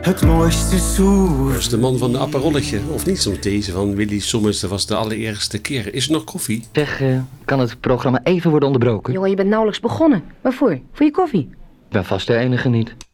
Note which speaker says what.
Speaker 1: het mooiste zoer.
Speaker 2: Dat is de man van de apparolletje, of niet? Soms deze van Willy Sommers, dat was de allereerste keer. Is er nog koffie?
Speaker 3: Zeg, kan het programma even worden onderbroken?
Speaker 4: Jongen, je bent nauwelijks begonnen. Waarvoor? Voor je koffie?
Speaker 3: Ik ben vast de enige niet.